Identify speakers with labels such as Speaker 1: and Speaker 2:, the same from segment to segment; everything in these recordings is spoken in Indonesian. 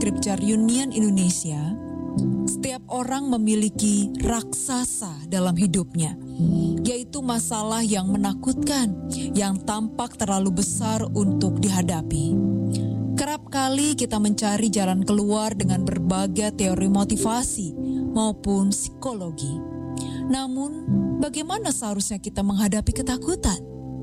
Speaker 1: Scripture Union Indonesia, setiap orang memiliki raksasa dalam hidupnya, yaitu masalah yang menakutkan, yang tampak terlalu besar untuk dihadapi. Kerap kali kita mencari jalan keluar dengan berbagai teori motivasi maupun psikologi. Namun, bagaimana seharusnya kita menghadapi ketakutan?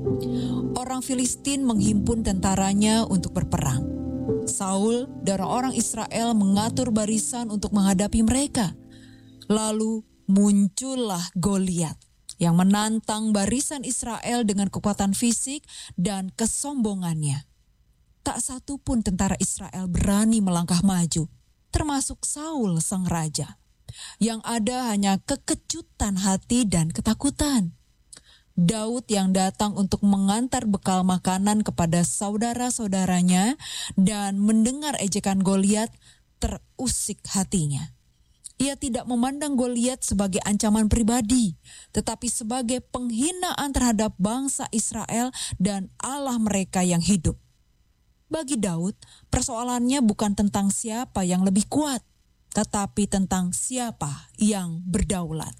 Speaker 1: Orang Filistin menghimpun tentaranya untuk berperang. Saul dan orang Israel mengatur barisan untuk menghadapi mereka. Lalu muncullah Goliat yang menantang barisan Israel dengan kekuatan fisik dan kesombongannya. Tak satu pun tentara Israel berani melangkah maju, termasuk Saul sang raja. Yang ada hanya kekejutan hati dan ketakutan. Daud yang datang untuk mengantar bekal makanan kepada saudara-saudaranya dan mendengar ejekan Goliat, terusik hatinya. Ia tidak memandang Goliat sebagai ancaman pribadi, tetapi sebagai penghinaan terhadap bangsa Israel dan Allah mereka yang hidup. Bagi Daud, persoalannya bukan tentang siapa yang lebih kuat, tetapi tentang siapa yang berdaulat.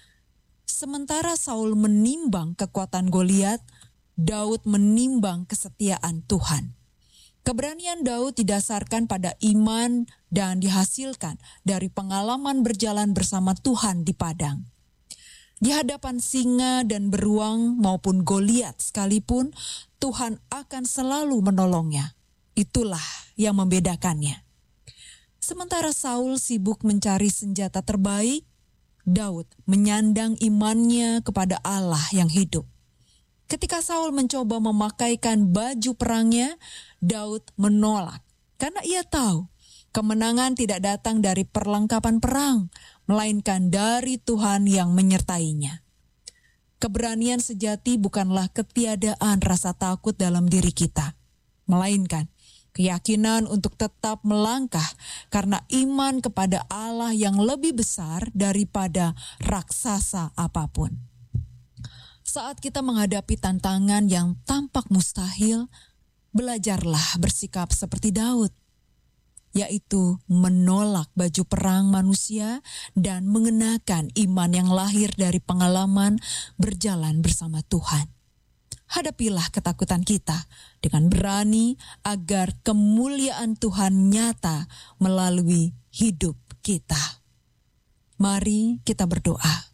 Speaker 1: Sementara Saul menimbang kekuatan Goliat, Daud menimbang kesetiaan Tuhan. Keberanian Daud didasarkan pada iman dan dihasilkan dari pengalaman berjalan bersama Tuhan di padang. Di hadapan singa dan beruang maupun Goliat sekalipun, Tuhan akan selalu menolongnya. Itulah yang membedakannya. Sementara Saul sibuk mencari senjata terbaik, Daud menyandang imannya kepada Allah yang hidup. Ketika Saul mencoba memakaikan baju perangnya, Daud menolak karena ia tahu kemenangan tidak datang dari perlengkapan perang, melainkan dari Tuhan yang menyertainya. Keberanian sejati bukanlah ketiadaan rasa takut dalam diri kita, melainkan keyakinan untuk tetap melangkah karena iman kepada Allah yang lebih besar daripada raksasa apapun. Saat kita menghadapi tantangan yang tampak mustahil, belajarlah bersikap seperti Daud, yaitu menolak baju perang manusia dan mengenakan iman yang lahir dari pengalaman berjalan bersama Tuhan. Hadapilah ketakutan kita dengan berani agar kemuliaan Tuhan nyata melalui hidup kita. Mari kita berdoa.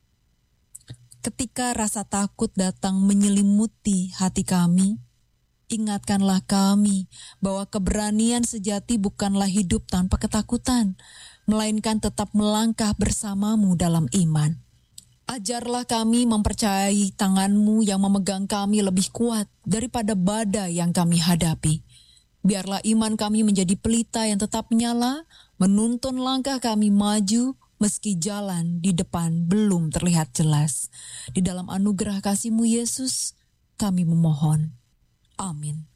Speaker 1: Ketika rasa takut datang menyelimuti hati kami, ingatkanlah kami bahwa keberanian sejati bukanlah hidup tanpa ketakutan, melainkan tetap melangkah bersamamu dalam iman. Ajarlah kami mempercayai tangan-Mu yang memegang kami lebih kuat daripada badai yang kami hadapi. Biarlah iman kami menjadi pelita yang tetap menyala, menuntun langkah kami maju meski jalan di depan belum terlihat jelas. Di dalam anugerah kasih-Mu Yesus, kami memohon. Amin.